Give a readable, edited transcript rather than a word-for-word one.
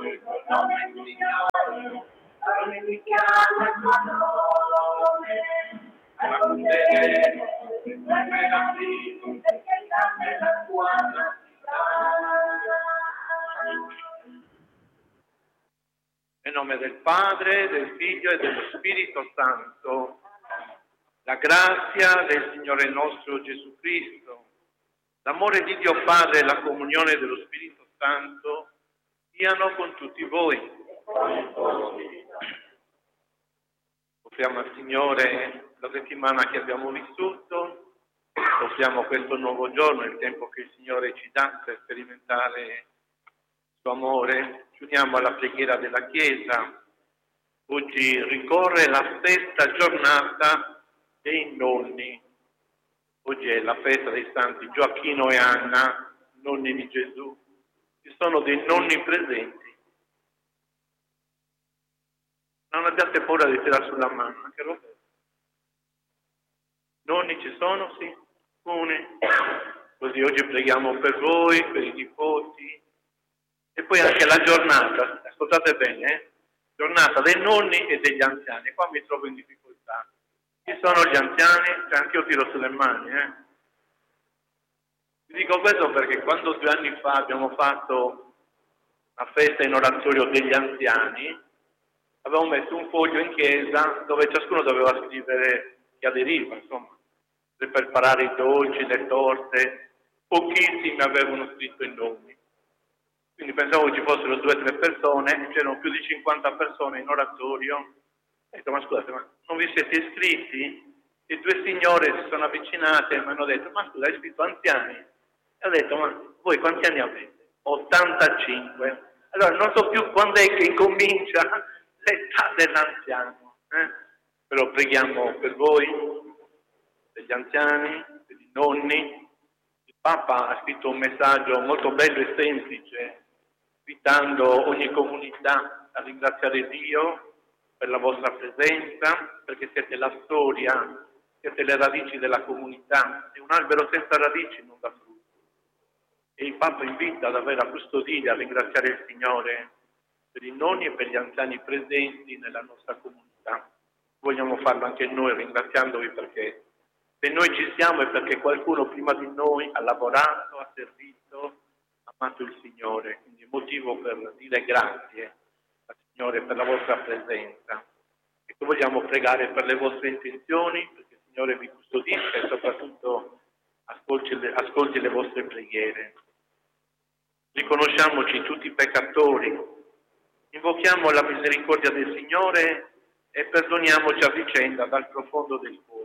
nome Signore, glorifichiamo il tuo nome, racconteremo le tue meraviglie, perché grande è la tua santità. Nel nome del Padre, del Figlio e dello Spirito Santo, la grazia del Signore nostro Gesù Cristo, l'amore di Dio Padre e la comunione dello Spirito Santo siano con tutti voi. Offriamo al Signore la settimana che abbiamo vissuto, offriamo questo nuovo giorno, il tempo che il Signore ci dà per sperimentare il suo amore. Ci uniamo alla preghiera della Chiesa. Oggi ricorre la sesta giornata dei nonni. Oggi è la festa dei santi Gioacchino e Anna, nonni di Gesù. Ci sono dei nonni presenti. Non abbiate paura di tirare sulla mano, anche Roberto. Nonni ci sono? Sì. Alcuni. Così oggi preghiamo per voi, per i nipoti. E poi anche la giornata, ascoltate bene, giornata dei nonni e degli anziani. Qua mi trovo in difficoltà. Chi sono gli anziani? Cioè, anche io tiro sulle mani, Vi dico questo perché quando 2 anni fa abbiamo fatto una festa in oratorio degli anziani, avevamo messo un foglio in chiesa dove ciascuno doveva scrivere chi aderiva, insomma, per preparare i dolci, le torte. Pochissimi avevano scritto i nomi. Quindi pensavo che ci fossero 2 o 3 persone, c'erano più di 50 persone in oratorio. Ho detto, ma scusate, ma non vi siete iscritti? E 2 signore si sono avvicinate e mi hanno detto, ma scusa, hai scritto anziani? E ho detto, ma voi quanti anni avete? 85. Allora non so più quando è che incomincia l'età dell'anziano. Però preghiamo per voi, per gli anziani, per i nonni. Il Papa ha scritto un messaggio molto bello e semplice, invitando ogni comunità a ringraziare Dio per la vostra presenza, perché siete la storia, siete le radici della comunità, e un albero senza radici non dà frutto. E il Papa invita davvero a custodire, a ringraziare il Signore per i nonni e per gli anziani presenti nella nostra comunità. Vogliamo farlo anche noi, ringraziandovi, perché se noi ci siamo è perché qualcuno prima di noi ha lavorato, ha servito, ha amato il Signore. Quindi è motivo per dire grazie al Signore per la vostra presenza. E vogliamo pregare per le vostre intenzioni, perché il Signore vi custodisca e soprattutto ascolti le vostre preghiere. Riconosciamoci tutti peccatori, invochiamo la misericordia del Signore e perdoniamoci a vicenda dal profondo del cuore.